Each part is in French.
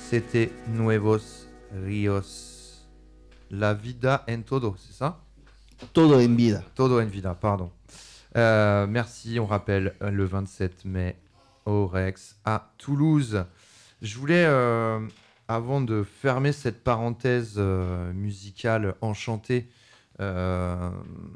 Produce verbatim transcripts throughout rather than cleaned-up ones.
C'était Nuevos Ríos. La vida en todo, c'est ça? Todo en vida. Todo en vida, pardon. Euh, merci, on rappelle le vingt-sept mai au Rex à Toulouse. Je voulais, euh, avant de fermer cette parenthèse euh, musicale enchantée, euh,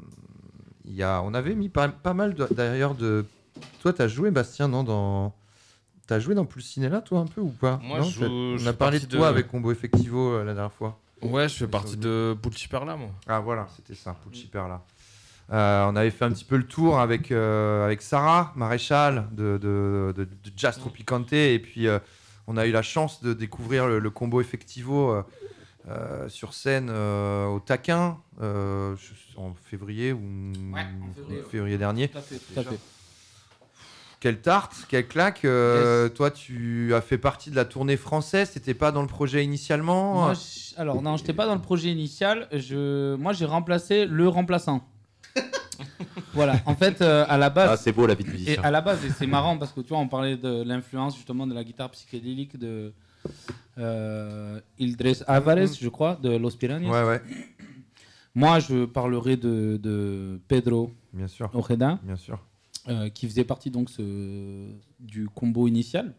y a, on avait mis pas, pas mal de, d'ailleurs de... Toi, t'as joué, Bastien, non, dans... T'as joué dans Pulcinella, toi, un peu, ou pas? Moi, non, je joue- On je a fais parlé de partie toi de- avec Combo Effectivo euh, la dernière fois. Ouais, je fais partie de Pulci Perla, moi. Ah voilà, c'était ça, Pulci Perla. Euh, on avait fait un petit peu le tour avec, euh, avec Sarah Maréchal de, de, de, de Jazz Tropicante, et puis euh, on a eu la chance de découvrir le, le Combo Effectivo euh, euh, sur scène euh, au Taquin euh, en février ou Ouais, en février, février dernier. Tout à fait, tout à fait. Quelle tarte, quelle claque. euh, Toi, tu as fait partie de la tournée française. T'étais pas dans le projet initialement? Moi, je- alors non, j'étais pas dans le projet initial. Je, moi, j'ai remplacé le remplaçant. Voilà. En fait, euh, à la base. Ah, c'est beau la vie de Et musicien. à la base, et c'est marrant parce que tu vois, on parlait de l'influence justement de la guitare psychédélique de euh, Ildres Álvarez, je crois, de Los Piranhas. Ouais, ouais. Moi, je parlerai de, de Pedro Bien sûr. Ojeda, Bien sûr. euh, qui faisait partie donc ce, du combo initial.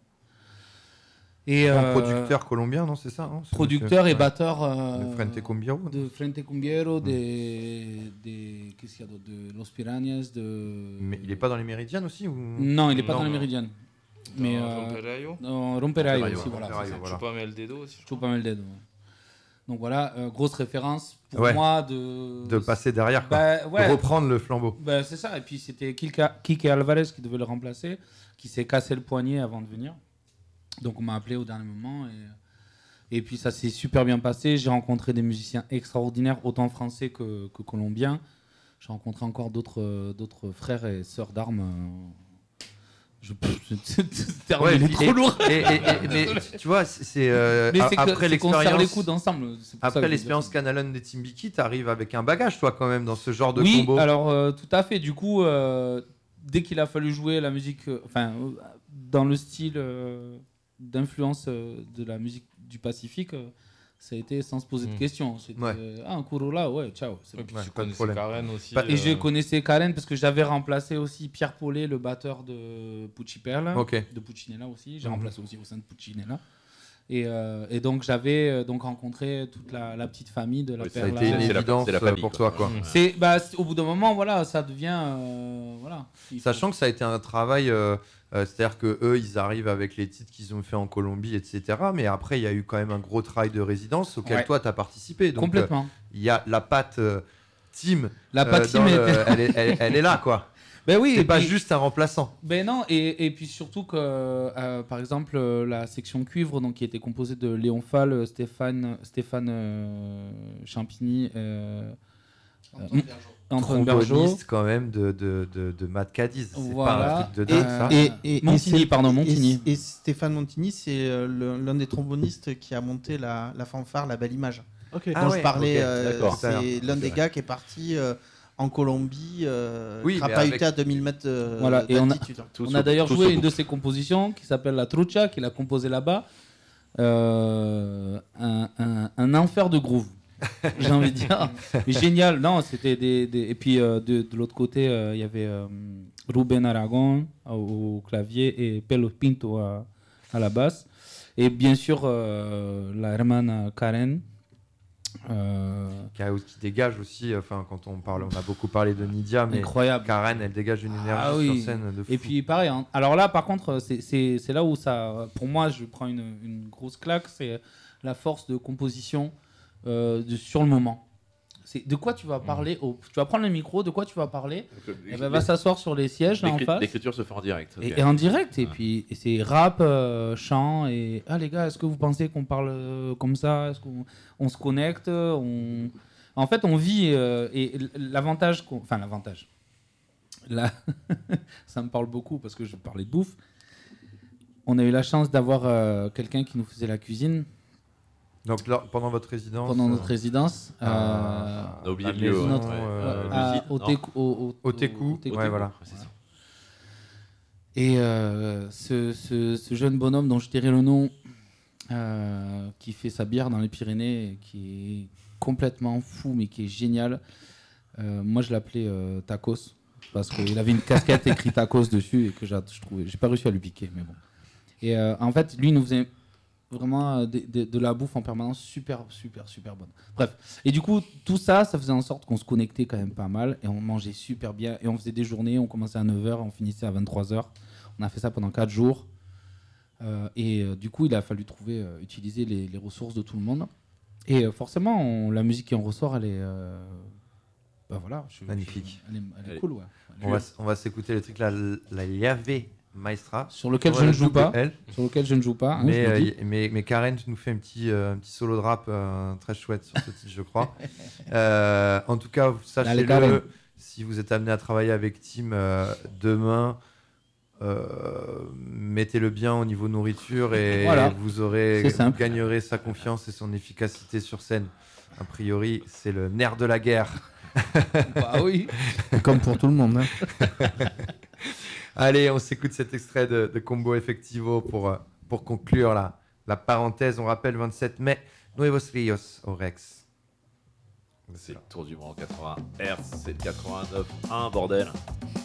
Et Un euh, producteur colombien, non, c'est ça hein, ce producteur monsieur et Ouais. batteur euh, De Frente Cumbiero. de Frente Cumbiero, des, des qu'est-ce qu'il y a d'autre, de Los Piranhas, de. Mais il est pas dans les Méridiennes aussi ou... Non, il est pas Non, dans les non. Méridiennes. Mais Dans euh, Romperayo. non, Romperayo Romperayo, aussi, voilà. Romperayo, c'est ça. voilà. Chupa el dedo aussi. je Je trouve pas mal d'aide. ouais. Donc voilà, euh, grosse référence pour Ouais. moi de. De passer derrière, quoi. Bah, ouais. De reprendre le flambeau. Bah, c'est ça. Et puis c'était Kika- Kike Alvarez qui devait le remplacer, qui s'est cassé le poignet avant de venir. Donc on m'a appelé au dernier moment et, et puis ça s'est super bien passé. J'ai rencontré des musiciens extraordinaires, autant français que, que colombiens. J'ai rencontré encore d'autres euh, d'autres frères et sœurs d'armes. euh, Je, ce terme Ouais, il est et- trop lourd. Et, et- et- mais tu vois, c'est- c'est euh, Mais a- c'est que- après c'est qu'on se serre les l'expérience. coudes ensemble. c'est pour ça que Après je veux l'expérience dire ça. Canalon des Timbiki, t'arrives avec un bagage, toi, quand même, dans ce genre de Oui, combo. alors euh, tout à fait. Du coup, euh, dès qu'il a fallu jouer la musique, euh, enfin, euh, dans le style euh, d'influence euh, de la musique du Pacifique, euh, ça a été sans se poser de Mm. questions. C'était Ouais. euh, ah, un Kurola, ouais, ciao. c'est Et bon. puis Ouais, tu pas de connaissais problème. Karen aussi. Pas- Et je euh, connaissais Karen parce que j'avais remplacé aussi Pierre Paulet, le batteur de Pucci Perla, Ok. de Puccinella aussi. J'ai Mhm. remplacé aussi au sein de Puccinella. Et, euh, et donc j'avais euh, donc rencontré toute la, la petite famille de la Oui, Ça a Perla. été une C'est la- évidence c'est la euh, famille, pour quoi. toi, quoi. Mm. C'est bah, c'est- au bout d'un moment, voilà, ça devient euh, voilà. Il faut- Sachant que ça a été un travail, euh, euh, c'est-à-dire que eux, ils arrivent avec les titres qu'ils ont fait en Colombie, et cetera. Mais après, il y a eu quand même un gros travail de résidence auquel Ouais. toi, tu as participé. Donc, complètement. euh, il y a la patte euh, team. La euh, patte dans team le- était- elle, est, elle- elle est là, quoi. Ben oui, C'est et pas puis- juste un remplaçant. Ben non, et, et puis surtout que, euh, par exemple, euh, la section cuivre, donc, qui était composée de Léon Fall, euh, Stéphane, Stéphane euh, Champigny, euh, Antoine euh, Antoine Bergeau. Tromboniste, quand même, de, de, de, de Matt Cadiz. C'est Voilà. pas un truc de Et- dingue, ça. et- Montigny, c'est- pardon, et- Montigny. Et, Stéphane Montigny, c'est euh, le- l'un des trombonistes qui a monté la, la fanfare, la belle image. Ok. Ah dont ouais, je parlais, ok, euh, d'accord. c'est l'un des Ok. gars qui est parti euh, en Colombie, euh, Oui, mais crapahuté avec- à deux mille mètres euh, Voilà, et on a- d'altitude. Tout On se- a d'ailleurs tout joué se une de boucle. ses compositions qui s'appelle La Trucha, qu'il a composée là-bas. Euh, un, un- un enfer de groove, j'ai envie de dire. Mais génial, non, c'était des, des- Et puis euh, de, de l'autre côté, euh, il y avait euh, Ruben Aragon au, au clavier et Pelo Pinto à, à la basse. Et bien sûr, euh, la hermana Karen. euh, Qui, a- qui dégage aussi, enfin, quand on parle, on a beaucoup parlé de Nidia, mais incroyable. Karen, elle dégage une énergie Ah oui. sur scène de fou. Et puis pareil, hein. Alors là par contre, c'est- c'est c'est là où ça, pour moi, je prends une, une grosse claque, c'est la force de composition euh, de, sur le moment. C'est de quoi tu vas parler, au, tu vas prendre le micro, de quoi tu vas parler, et ben, va s'asseoir sur les sièges là en L'écri- face. L'écriture se fait en direct. ok. Et, et en direct, et Ouais. puis et c'est rap, euh, chant, et ah les gars, est-ce que vous pensez qu'on parle euh, comme ça? Est-ce qu'on on se connecte on... En fait, on vit, euh, et l- l'avantage, qu'on- enfin l'avantage, là, ça me parle beaucoup parce que je parlais de bouffe. On a eu la chance d'avoir euh, quelqu'un qui nous faisait la cuisine Donc là, pendant votre résidence. pendant notre euh, résidence. à- euh, On a oublié la le lieu, maison, notre- ouais. euh, à- l'usine, au non Técou- au- au- Au Técou, au Técou. ouais, voilà. c'est ça. Et euh, ce, ce- ce jeune bonhomme dont je dirai le nom euh, qui fait sa bière dans les Pyrénées, qui est complètement fou, mais qui est génial. Euh, moi, je l'appelais euh, Tacos, parce qu'il avait une casquette écrite Tacos dessus et que j'ai, je trouvais, j'ai pas réussi à lui piquer, mais bon. Et euh, en fait, lui, il nous faisait vraiment euh, de, de, de la bouffe en permanence super, super, super bonne. Bref. Et du coup, tout ça, ça faisait en sorte qu'on se connectait quand même pas mal et on mangeait super bien. Et on faisait des journées, on commençait à neuf heures, on finissait à vingt-trois heures. On a fait ça pendant quatre jours. Euh, et euh, du coup, il a fallu trouver, euh, utiliser les, les ressources de tout le monde. Et euh, forcément, on- la musique qui en ressort, elle est. Euh, bah voilà, je- Magnifique. je- elle est, elle est Elle est- cool, ouais. On va, s- on va s'écouter le truc, la, la Llave Maestra. Sur lequel Ouais, je ne le joue double pas. L. Sur lequel je ne joue pas. hein, Mais, je le euh, dis. y- mais, mais Karen, tu nous fais un petit, euh, un petit solo de rap euh, très chouette sur ce titre, je crois. Euh, en tout cas, Allez, Karen. sachez-le, si vous êtes amené à travailler avec Tim euh, demain, euh, mettez-le bien au niveau nourriture et Voilà. vous, aurez, C'est vous simple. gagnerez sa confiance et son efficacité sur scène. A priori, c'est le nerf de la guerre. Bah oui. Comme pour tout le monde. hein. Allez, on s'écoute cet extrait de, de Combo Effectivo pour, euh, pour conclure la, la parenthèse. On rappelle vingt-sept mai, Nuevos Rios au Rex. C'est le tour du monde en quatre-vingts Hertz, c'est le quatre-vingt-neuf un bordel.